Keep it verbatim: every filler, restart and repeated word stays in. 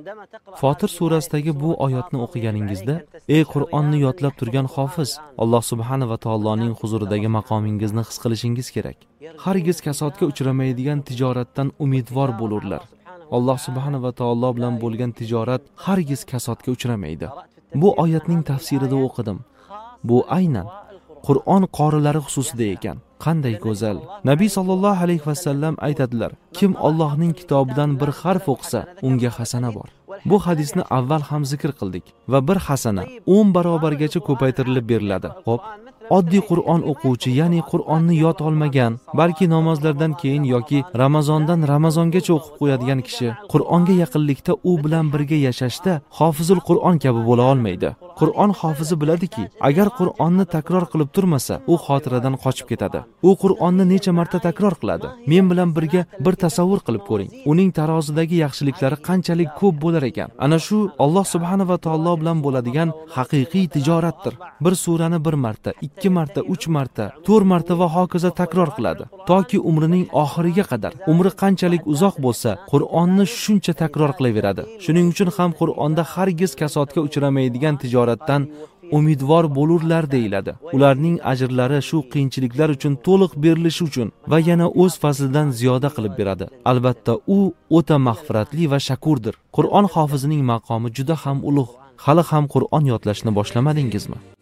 Fotir surasidagi bu oyatni o'qiganingizda, ey Qur'onni yodlab turgan hofiz, Alloh subhanahu va taoloning huzuridagi maqomingizni his qilishingiz kerak. Hargiz kasodga uchramaydigan tijoratdan umidvor bo'lurlar. Alloh subhanahu va taolo bilan bo'lgan tijorat hargiz kasodga uchramaydi. Bu oyatning tafsirida o'qidim. Bu aynan Qur'on qorilari xususida ekan. Qanday go'zal. Nabiy sallallohu alayhi vasallam aytadilar: kim Allohning kitobidan bir harf o'qisa, unga hasana bor. Bu hadisni avval ham zikr qildik va bir hasana o'n barobargacha ko'paytirilib beriladi. Xo'p, oddiy Qur'on o'quvchi, ya'ni Qur'onni yod olmagan, balki namozlardan keyin yoki Ramazondan Ramazongacha o'qib qo'yadigan kishi Qur'onga yaqinlikda u bilan birga yashashda hofizul Qur'on kabi bo'la olmaydi. Qur'on hofizi biladiki, agar Qur'onni takror qilib turmasa, u xotiradan qochib ketadi. U Qur'onni necha marta takror qiladi? Men bilan birga bir tasavvur qilib ko'ring. Uning tarozidagi yaxshiliklari qanchalik ko'p bo'lar ekan. Ana shu Alloh subhanahu va taolo bilan bo'ladigan haqiqiy tijoratdir. Bir surani bir marta, ikki marta, uch marta, to'rt marta va hokazo takror qiladi, toki umrining oxiriga qadar. Umri qanchalik uzoq bo'lsa, Qur'onni shuncha takror qilaveradi. Shuning uchun ham Qur'onda hargiz kasodga uchramaydigan tijoratdan umidvor bo'lurlar deyiladi. Ularning ajrlari shu qiyinchiliklar uchun to'liq berilishi uchun va yana o'z fazlidan ziyoda qilib beradi. Albatta, u o'ta mag'firatli va shakurdir. Qur'on hofizining maqomi juda ham ulug'. Hali ham Qur'on yodlashni boshlamadingizmi?